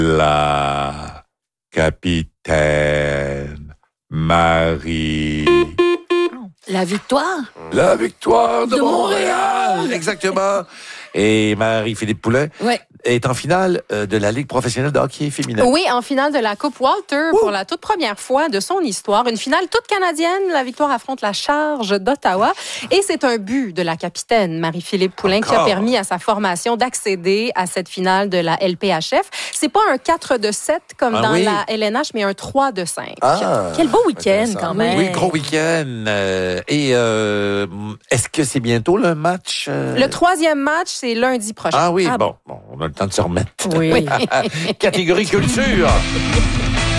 La capitaine Marie. La victoire? La victoire de Montréal! Montréal! Exactement. Et Marie-Philippe Poulin est en finale de la Ligue professionnelle de hockey féminin. Oui, en finale de la Coupe Walter pour la toute première fois de son histoire. Une finale toute canadienne. La victoire affronte la Charge d'Ottawa. Et c'est un but de la capitaine Marie-Philippe Poulin qui a permis à sa formation d'accéder à cette finale de la LPHF. C'est pas un 4-7 comme dans la LNH, mais un 3-5. Quel beau week-end quand même. Oui, gros week-end. Est-ce que c'est bientôt le match? Le troisième match, c'est lundi prochain. Ah oui, bon, on a le temps de se remettre. Oui. Catégorie culture.